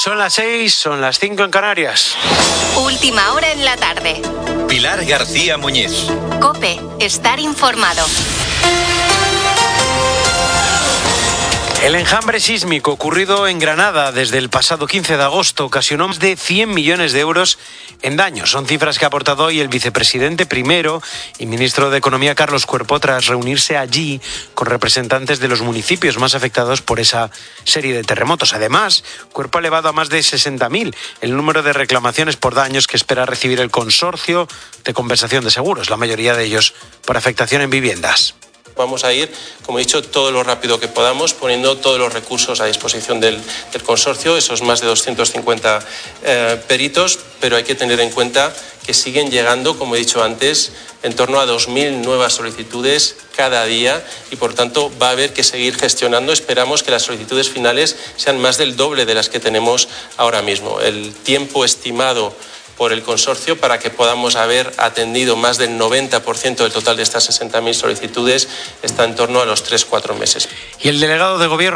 Son las 6, son las 5 en Canarias. Última hora en la tarde. Pilar García Muñiz. COPE, estar informado. El enjambre sísmico ocurrido en Granada desde el pasado 15 de agosto ocasionó más de 100 millones de euros en daños. Son cifras que ha aportado hoy el vicepresidente primero y ministro de Economía, Carlos Cuerpo, tras reunirse allí con representantes de los municipios más afectados por esa serie de terremotos. Además, Cuerpo ha elevado a más de 60.000 el número de reclamaciones por daños que espera recibir el consorcio de compensación de seguros, la mayoría de ellos por afectación en viviendas. Vamos a ir, como he dicho, todo lo rápido que podamos, poniendo todos los recursos a disposición del consorcio, esos más de 250 peritos, pero hay que tener en cuenta que siguen llegando, como he dicho antes, en torno a 2.000 nuevas solicitudes cada día y, por tanto, va a haber que seguir gestionando. Esperamos que las solicitudes finales sean más del doble de las que tenemos ahora mismo. El tiempo estimado por el consorcio para que podamos haber atendido más del 90% del total de estas 60.000 solicitudes está en torno a los 3-4 meses. Y el delegado de Gobierno